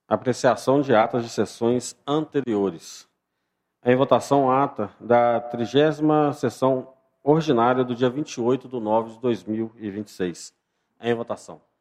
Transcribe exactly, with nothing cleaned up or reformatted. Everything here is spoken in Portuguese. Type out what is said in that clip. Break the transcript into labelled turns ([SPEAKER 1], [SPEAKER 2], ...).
[SPEAKER 1] Apreciação de atas de sessões anteriores. Em votação, ata da trigésima sessão ordinária do dia vinte e oito de nove de dois mil e vinte e seis. Em votação.